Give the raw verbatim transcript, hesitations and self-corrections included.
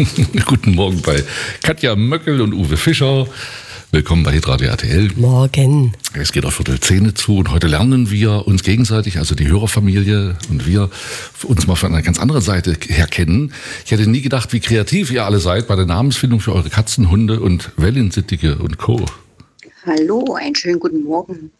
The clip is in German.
Guten Morgen bei Katja Möckel und Uwe Fischer. Willkommen bei Hitradio R T L. Morgen. Es geht auf Viertel zehn zu und heute lernen wir uns gegenseitig, also die Hörerfamilie und wir, uns mal von einer ganz anderen Seite her kennen. Ich hätte nie gedacht, wie kreativ ihr alle seid bei der Namensfindung für eure Katzen, Hunde und Wellensittiche und Co. Hallo, einen schönen guten Morgen.